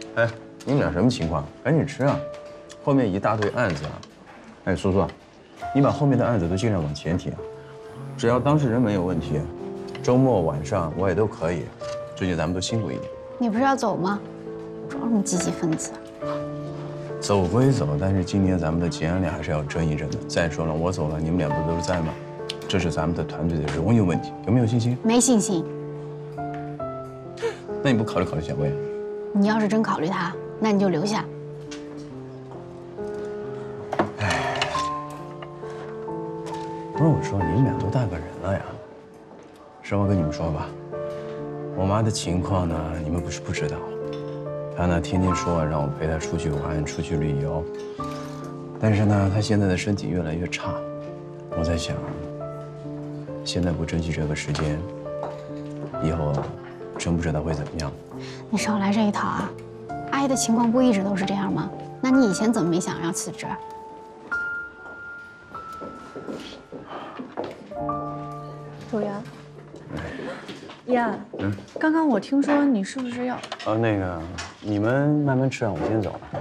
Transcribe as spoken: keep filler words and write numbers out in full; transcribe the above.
哎，你们俩什么情况？赶紧吃啊！后面一大堆案子啊！哎，苏苏，你把后面的案子都尽量往前提啊！只要当事人没有问题，周末晚上我也都可以。最近咱们都辛苦一点。 你不是要走吗？装什么积极分子？ 走归走，但是今年咱们的结案量还是要争一争的。再说了，我走了，你们俩不都是在吗？这是咱们的团队的荣誉问题，有没有信心？ 没信心。 那你不考虑考虑小薇？ 你要是真考虑他，那你就留下。 哎，不是我说，你们俩都大个人了呀。实话跟你们说吧，我妈的情况呢，你们不是不知道。她呢，天天说让我陪她出去玩、出去旅游，但是呢，她现在的身体越来越差。我在想，现在不珍惜这个时间，以后真不知道会怎么样。 你少来这一套啊！阿姨的情况不一直都是这样吗？那你以前怎么没想要辞职？ 主任，呀，嗯，刚刚我听说你是不是要…… 呃，那个，你们慢慢吃啊，我先走了。